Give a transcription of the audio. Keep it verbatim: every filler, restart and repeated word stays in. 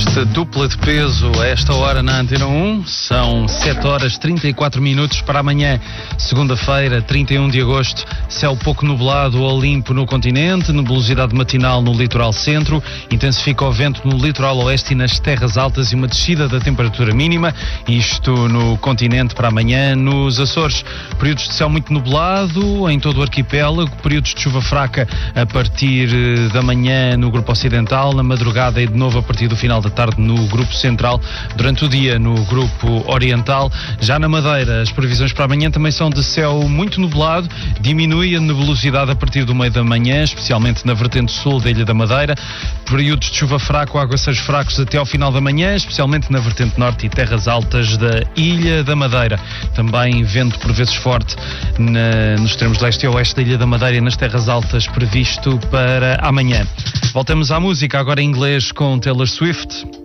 Este dupla de peso a esta hora na Antena um, são sete horas e trinta e quatro minutos para amanhã, segunda-feira, trinta e um de agosto, céu pouco nublado ou limpo no continente, nebulosidade matinal no litoral centro, intensifica o vento no litoral oeste e nas terras altas e uma descida da temperatura mínima, isto no continente para amanhã. Nos Açores, períodos de céu muito nublado em todo o arquipélago, períodos de chuva fraca a partir da manhã no grupo ocidental, na madrugada e de novo a partir do final da tarde no grupo central, durante o dia no grupo oriental. Já na Madeira, as previsões para amanhã também são de céu muito nublado, diminui a nebulosidade a partir do meio da manhã, especialmente na vertente sul da Ilha da Madeira, períodos de chuva fraca ou aguaceiros fracos até ao final da manhã, especialmente na vertente norte e terras altas da Ilha da Madeira. Também vento por vezes forte na, nos extremos leste e oeste da Ilha da Madeira e nas terras altas previsto para amanhã. Voltamos à música, agora em inglês com Taylor Swift.